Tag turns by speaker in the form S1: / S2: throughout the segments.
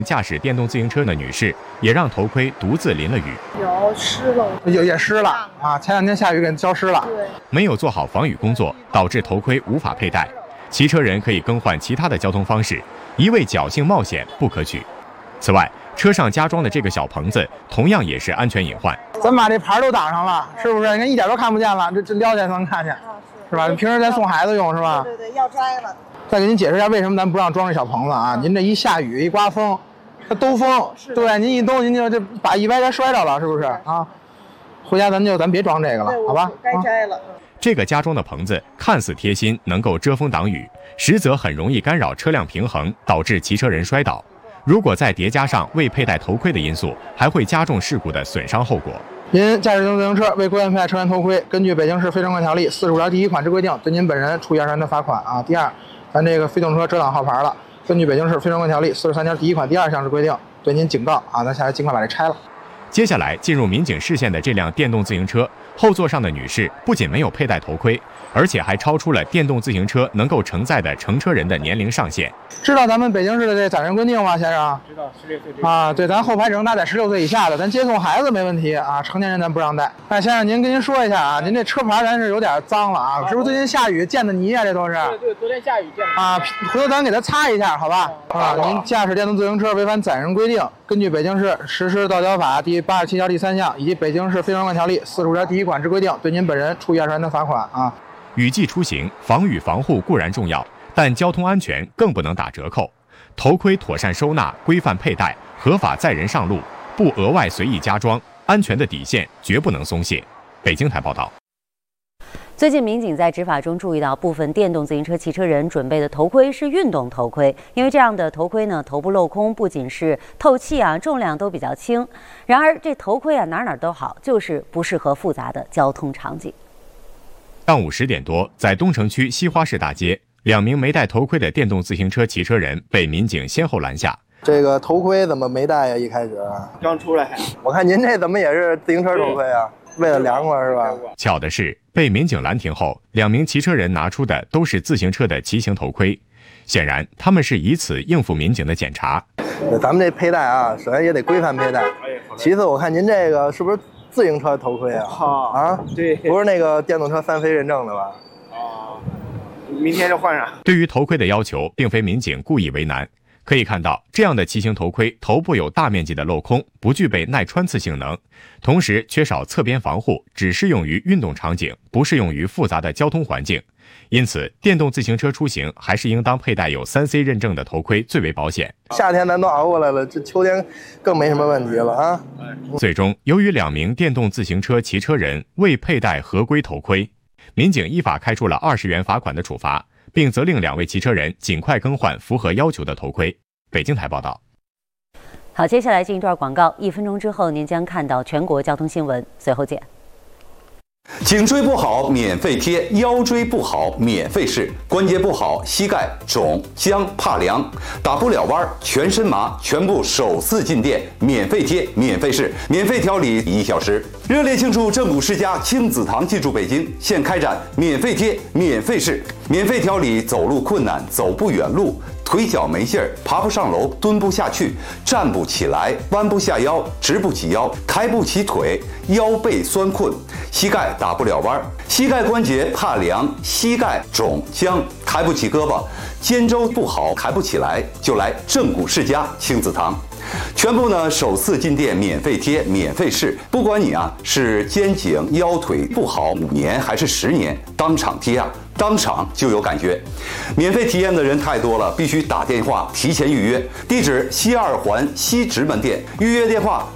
S1: 驾驶电动自行车的女士也让头盔独自淋了雨，
S2: 有湿了，
S3: 也湿了啊！前2天下雨给浇湿了。
S2: 对，
S1: 没有做好防雨工作，导致头盔无法佩戴。骑车人可以更换其他的交通方式，一味侥幸冒险不可取。此外，车上加装的这个小棚子同样也是安全隐患。
S3: 咱把这牌都挡上了，是不是？你看一点都看不见了，这撩起来能看见，是吧？平时咱送孩子用是吧？
S2: 对，要摘了。
S3: 再给您解释一下，为什么咱不让装这小棚子啊？您这一下雨一刮风，它兜风，对，您一兜您就把一歪该摔着了，是不是啊？回家咱别装这个了，好吧？
S2: 该摘了。
S1: 这个加装的棚子看似贴心，能够遮风挡雨，实则很容易干扰车辆平衡，导致骑车人摔倒。如果再叠加上未佩戴头盔的因素，还会加重事故的损伤后果。
S3: 您驾驶电动自行车未规范佩戴车员头盔，根据北京市非乘客条例45条第1款之规定，对您本人处以20元的罚款啊。第二，咱这个非动车遮挡号牌了，根据北京市非乘客条例43条第1款第2项之规定，对您警告啊。咱下来尽快把这拆了。
S1: 接下来进入民警视线的这辆电动自行车后座上的女士，不仅没有佩戴头盔，而且还超出了电动自行车能够承载的乘车人的年龄上限。
S3: 知道咱们北京市的这载人规定吗，先生？
S4: 知道，16岁
S3: 啊，对，咱后排只能搭载16岁以下的，咱接送孩子没问题啊，成年人咱不让带。那先生，跟您说一下啊，您这车牌咱是有点脏了啊，是不是最近下雨溅的泥啊？这都是。
S4: 对，昨天下雨溅的。
S3: 啊，回头咱给它擦一下，好吧？啊，您驾驶电动自行车违反载人规定，根据北京市实施道交法第87条第3项以及北京市非乘客条例45条第1款之规定，对您本人处以20元的罚款啊。
S1: 雨季出行，防雨防护固然重要，但交通安全更不能打折扣。头盔妥善收纳、规范佩戴，合法载人上路，不额外随意加装，安全的底线绝不能松懈。北京台报道。
S5: 最近，民警在执法中注意到，部分电动自行车骑车人准备的头盔是运动头盔，因为这样的头盔呢，头部镂空，不仅是透气啊，重量都比较轻。然而，这头盔啊，哪都好，就是不适合复杂的交通场景。
S1: 上午10点多，在东城区西花市大街，2名没戴头盔的电动自行车骑车人被民警先后拦下。
S6: 这个头盔怎么没戴呀？一开始
S4: 刚出来，
S6: 我看您这怎么也是自行车头盔啊？为了凉快是吧？
S1: 巧的是，被民警拦停后，2名骑车人拿出的都是自行车的骑行头盔，显然他们是以此应付民警的检查。
S6: 咱们这佩戴啊，首先也得规范佩戴，其次我看您这个是不是自行车头盔啊？啊，
S4: 对，
S6: 不是那个电动车3飞认证的吧？
S4: 啊，明天就换上。
S1: 对于头盔的要求，并非民警故意为难。可以看到，这样的骑行头盔头部有大面积的镂空，不具备耐穿刺性能，同时缺少侧边防护，只适用于运动场景，不适用于复杂的交通环境。因此，电动自行车出行还是应当佩戴有3C 认证的头盔最为保险。
S6: 夏天咱都熬过来了，这秋天更没什么问题了啊！
S1: 最终，由于2名电动自行车骑车人未佩戴合规头盔，民警依法开出了20元罚款的处罚，并责令2位骑车人尽快更换符合要求的头盔。北京台报道。
S5: 好，接下来进一段广告，1分钟之后您将看到全国交通新闻，随后见。
S7: 颈椎不好免费贴，腰椎不好免费试，关节不好膝盖肿僵怕凉打不了弯全身麻，全部首次进店免费贴免费试免费调理1小时。热烈庆祝正骨世家亲子堂进驻北京，现开展免费贴免费试免费调理走路困难走不远路，腿脚没劲儿，爬不上楼，蹲不下去，站不起来，弯不下腰，直不起腰，抬不起腿，腰背酸困，膝盖打不了弯，膝盖关节怕凉，膝盖肿僵，抬不起胳膊，肩周不好，抬不起来，就来正骨世家亲子堂。全部呢首次进店免费贴免费试，不管你啊是肩颈腰腿不好5年还是10年，当场贴啊，当场就有感觉。免费体验的人太多了，必须打电话提前预约。地址西2环西直门店，预约电话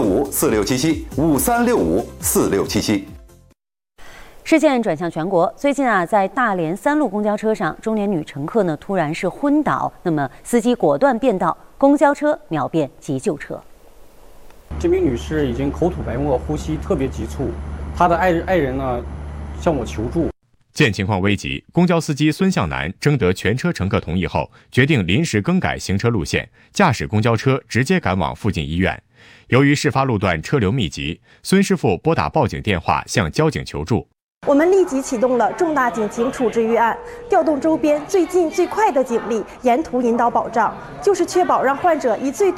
S7: 5365467753654677。
S5: 事件转向全国。最近啊，在大连3路公交车上，中年女乘客呢突然是昏倒，那么司机果断变道，公交车秒变急救车。
S8: 这名女士已经口吐白沫，呼吸特别急促，她的爱人呢向我求助。
S1: 见情况危急，公交司机孙向南征得全车乘客同意后，决定临时更改行车路线，驾驶公交车直接赶往附近医院。由于事发路段车流密集，孙师傅拨打报警电话向交警求助。
S9: 我们立即启动了重大警情处置预案，调动周边最近最快的警力，沿途引导保障，就是确保让患者以最短